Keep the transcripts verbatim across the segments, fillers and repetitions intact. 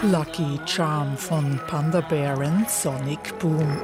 Lucky Charm von Panda Bear und Sonic Boom.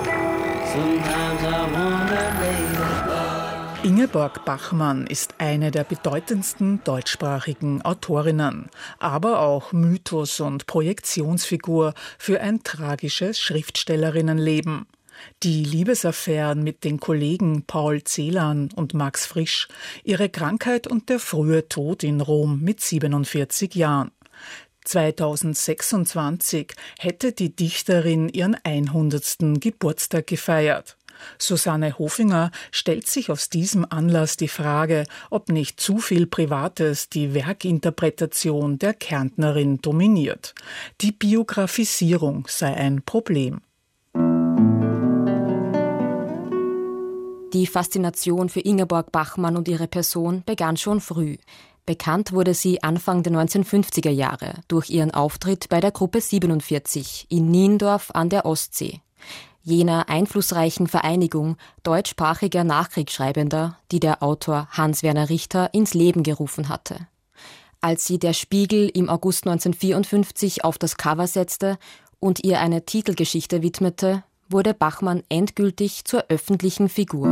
Ingeborg Bachmann ist eine der bedeutendsten deutschsprachigen Autorinnen, aber auch Mythos- und Projektionsfigur für ein tragisches Schriftstellerinnenleben. Die Liebesaffären mit den Kollegen Paul Celan und Max Frisch, ihre Krankheit und der frühe Tod in Rom mit siebenundvierzig Jahren. zweitausendsechsundzwanzig hätte die Dichterin ihren hundertsten Geburtstag gefeiert. Susanne Hofinger stellt sich aus diesem Anlass die Frage, ob nicht zu viel Privates die Werkinterpretation der Kärntnerin dominiert. Die Biografisierung sei ein Problem. Die Faszination für Ingeborg Bachmann und ihre Person begann schon früh. Bekannt wurde sie Anfang der neunzehnhundertfünfziger Jahre durch ihren Auftritt bei der Gruppe siebenundvierzig in Niendorf an der Ostsee. Jener einflussreichen Vereinigung deutschsprachiger Nachkriegsschreibender, die der Autor Hans-Werner Richter ins Leben gerufen hatte. Als sie der Spiegel im August neunzehnhundertvierundfünfzig auf das Cover setzte und ihr eine Titelgeschichte widmete, wurde Bachmann endgültig zur öffentlichen Figur.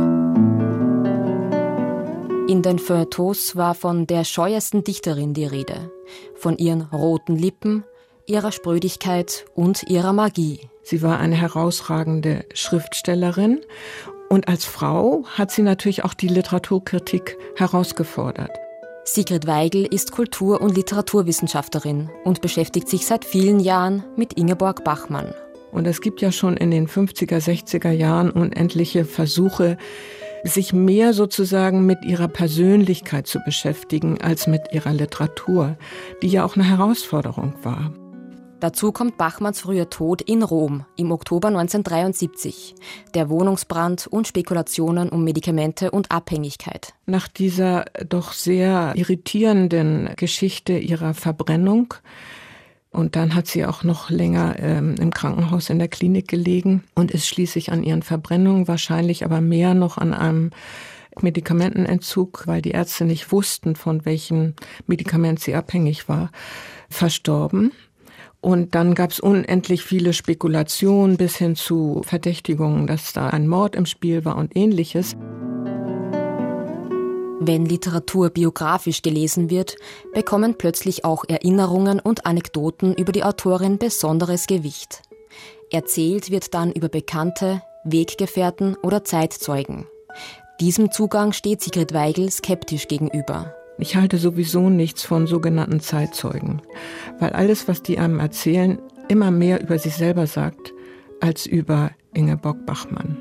In den Feuilletons war von der scheuesten Dichterin die Rede, von ihren roten Lippen, ihrer Sprödigkeit und ihrer Magie. Sie war eine herausragende Schriftstellerin und als Frau hat sie natürlich auch die Literaturkritik herausgefordert. Sigrid Weigel ist Kultur- und Literaturwissenschaftlerin und beschäftigt sich seit vielen Jahren mit Ingeborg Bachmann. Und es gibt ja schon in den fünfziger, sechziger Jahren unendliche Versuche, sich mehr sozusagen mit ihrer Persönlichkeit zu beschäftigen als mit ihrer Literatur, die ja auch eine Herausforderung war. Dazu kommt Bachmanns früher Tod in Rom im Oktober neunzehnhundertdreiundsiebzig, der Wohnungsbrand und Spekulationen um Medikamente und Abhängigkeit. Nach dieser doch sehr irritierenden Geschichte ihrer Verbrennung, und dann hat sie auch noch länger ähm, im Krankenhaus in der Klinik gelegen und ist schließlich an ihren Verbrennungen, wahrscheinlich aber mehr noch an einem Medikamentenentzug, weil die Ärzte nicht wussten, von welchem Medikament sie abhängig war, verstorben. Und dann gab es unendlich viele Spekulationen bis hin zu Verdächtigungen, dass da ein Mord im Spiel war und Ähnliches. Wenn Literatur biografisch gelesen wird, bekommen plötzlich auch Erinnerungen und Anekdoten über die Autorin besonderes Gewicht. Erzählt wird dann über Bekannte, Weggefährten oder Zeitzeugen. Diesem Zugang steht Sigrid Weigel skeptisch gegenüber. Ich halte sowieso nichts von sogenannten Zeitzeugen, weil alles, was die einem erzählen, immer mehr über sich selber sagt, als über Ingeborg Bachmann.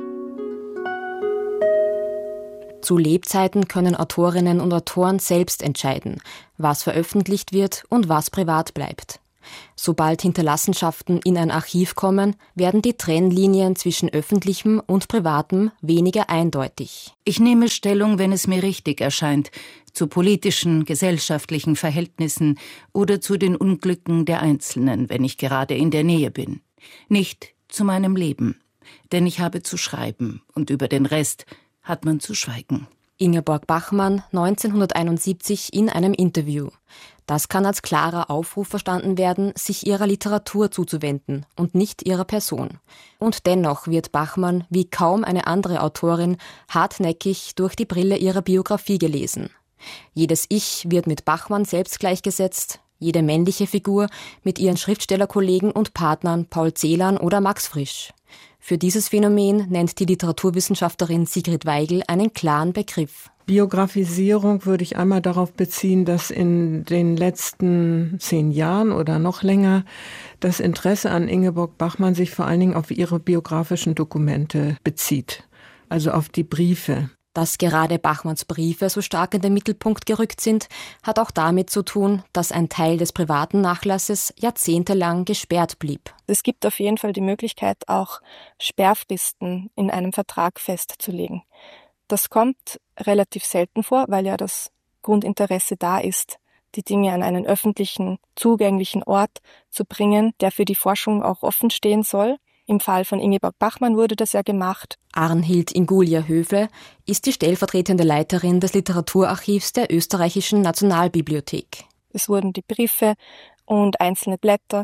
Zu Lebzeiten können Autorinnen und Autoren selbst entscheiden, was veröffentlicht wird und was privat bleibt. Sobald Hinterlassenschaften in ein Archiv kommen, werden die Trennlinien zwischen öffentlichem und privatem weniger eindeutig. Ich nehme Stellung, wenn es mir richtig erscheint, zu politischen, gesellschaftlichen Verhältnissen oder zu den Unglücken der Einzelnen, wenn ich gerade in der Nähe bin. Nicht zu meinem Leben, denn ich habe zu schreiben und über den Rest hat man zu schweigen. Ingeborg Bachmann, neunzehnhunderteinundsiebzig in einem Interview. Das kann als klarer Aufruf verstanden werden, sich ihrer Literatur zuzuwenden und nicht ihrer Person. Und dennoch wird Bachmann, wie kaum eine andere Autorin, hartnäckig durch die Brille ihrer Biografie gelesen. Jedes Ich wird mit Bachmann selbst gleichgesetzt, jede männliche Figur mit ihren Schriftstellerkollegen und Partnern Paul Celan oder Max Frisch. Für dieses Phänomen nennt die Literaturwissenschaftlerin Sigrid Weigel einen klaren Begriff. Biografisierung würde ich einmal darauf beziehen, dass in den letzten zehn Jahren oder noch länger das Interesse an Ingeborg Bachmann sich vor allen Dingen auf ihre biografischen Dokumente bezieht, also auf die Briefe. Dass gerade Bachmanns Briefe so stark in den Mittelpunkt gerückt sind, hat auch damit zu tun, dass ein Teil des privaten Nachlasses jahrzehntelang gesperrt blieb. Es gibt auf jeden Fall die Möglichkeit, auch Sperrfristen in einem Vertrag festzulegen. Das kommt relativ selten vor, weil ja das Grundinteresse da ist, die Dinge an einen öffentlichen, zugänglichen Ort zu bringen, der für die Forschung auch offen stehen soll. Im Fall von Ingeborg Bachmann wurde das ja gemacht. Arnhild Ingulia Höfle ist die stellvertretende Leiterin des Literaturarchivs der Österreichischen Nationalbibliothek. Es wurden die Briefe und einzelne Blätter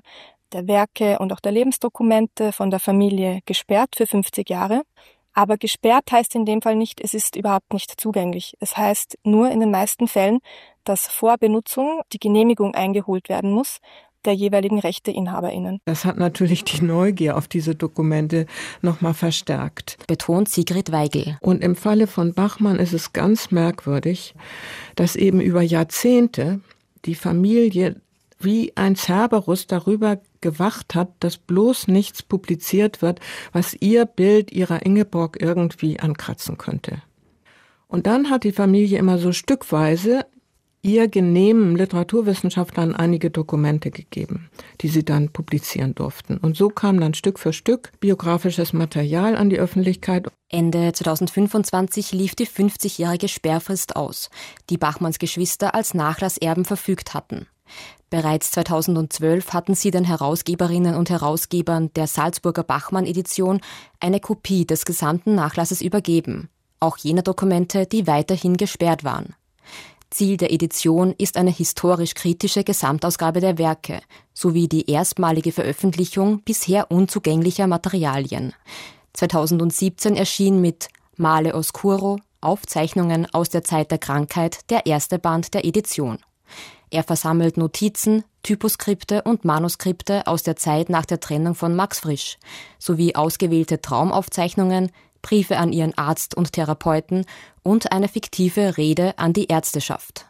der Werke und auch der Lebensdokumente von der Familie gesperrt für fünfzig Jahre. Aber gesperrt heißt in dem Fall nicht, es ist überhaupt nicht zugänglich. Es heißt nur in den meisten Fällen, dass vor Benutzung die Genehmigung eingeholt werden muss der jeweiligen RechteinhaberInnen. Das hat natürlich die Neugier auf diese Dokumente nochmal verstärkt, betont Sigrid Weigel. Und im Falle von Bachmann ist es ganz merkwürdig, dass eben über Jahrzehnte die Familie wie ein Cerberus darüber gewacht hat, dass bloß nichts publiziert wird, was ihr Bild ihrer Ingeborg irgendwie ankratzen könnte. Und dann hat die Familie immer so stückweise ihr genehmen Literaturwissenschaftlern einige Dokumente gegeben, die sie dann publizieren durften. Und so kam dann Stück für Stück biografisches Material an die Öffentlichkeit. Ende zweitausendfünfundzwanzig lief die fünfzigjährige Sperrfrist aus, die Bachmanns Geschwister als Nachlasserben verfügt hatten. Bereits zweitausendzwölf hatten sie den Herausgeberinnen und Herausgebern der Salzburger Bachmann-Edition eine Kopie des gesamten Nachlasses übergeben, auch jener Dokumente, die weiterhin gesperrt waren. Ziel der Edition ist eine historisch-kritische Gesamtausgabe der Werke sowie die erstmalige Veröffentlichung bisher unzugänglicher Materialien. zweitausendsiebzehn erschien mit Male Oscuro, Aufzeichnungen aus der Zeit der Krankheit, der erste Band der Edition. Er versammelt Notizen, Typoskripte und Manuskripte aus der Zeit nach der Trennung von Max Frisch sowie ausgewählte Traumaufzeichnungen, Briefe an ihren Arzt und Therapeuten und eine fiktive Rede an die Ärzteschaft.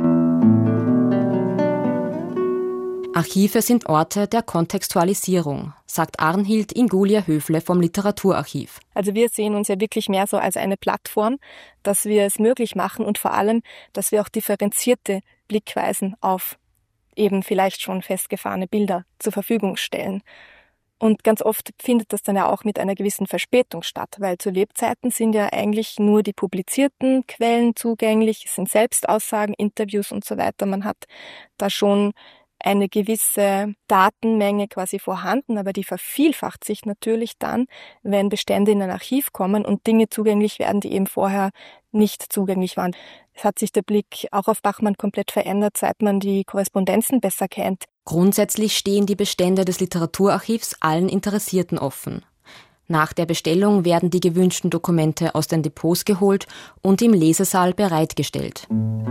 Archive sind Orte der Kontextualisierung, sagt Arnhild Ingulia-Höfle vom Literaturarchiv. Also wir sehen uns ja wirklich mehr so als eine Plattform, dass wir es möglich machen und vor allem, dass wir auch differenzierte Blickweisen auf eben vielleicht schon festgefahrene Bilder zur Verfügung stellen. Und ganz oft findet das dann ja auch mit einer gewissen Verspätung statt, weil zu Lebzeiten sind ja eigentlich nur die publizierten Quellen zugänglich, es sind Selbstaussagen, Interviews und so weiter. Man hat da schon eine gewisse Datenmenge quasi vorhanden, aber die vervielfacht sich natürlich dann, wenn Bestände in ein Archiv kommen und Dinge zugänglich werden, die eben vorher nicht zugänglich waren. Es hat sich der Blick auch auf Bachmann komplett verändert, seit man die Korrespondenzen besser kennt. Grundsätzlich stehen die Bestände des Literaturarchivs allen Interessierten offen. Nach der Bestellung werden die gewünschten Dokumente aus den Depots geholt und im Lesesaal bereitgestellt.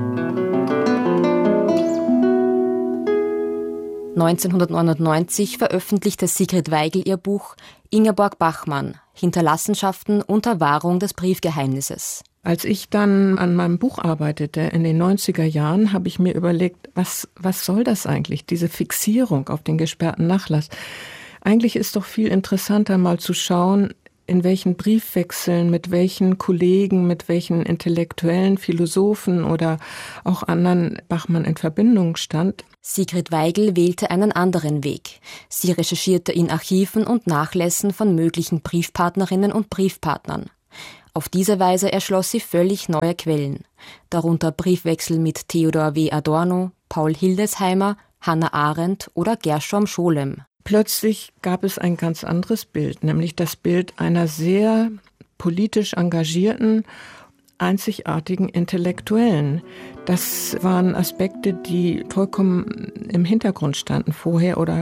neunzehnhundertneunundneunzig veröffentlichte Sigrid Weigel ihr Buch Ingeborg Bachmann – Hinterlassenschaften unter Wahrung des Briefgeheimnisses. Als ich dann an meinem Buch arbeitete in den neunziger Jahren, habe ich mir überlegt, was, was soll das eigentlich, diese Fixierung auf den gesperrten Nachlass? Eigentlich ist doch viel interessanter, mal zu schauen, in welchen Briefwechseln, mit welchen Kollegen, mit welchen intellektuellen Philosophen oder auch anderen Bachmann in Verbindung stand. Sigrid Weigel wählte einen anderen Weg. Sie recherchierte in Archiven und Nachlässen von möglichen Briefpartnerinnen und Briefpartnern. Auf diese Weise erschloss sie völlig neue Quellen, darunter Briefwechsel mit Theodor W. Adorno, Paul Hildesheimer, Hannah Arendt oder Gershom Scholem. Plötzlich gab es ein ganz anderes Bild, nämlich das Bild einer sehr politisch engagierten, einzigartigen Intellektuellen. Das waren Aspekte, die vollkommen im Hintergrund standen vorher oder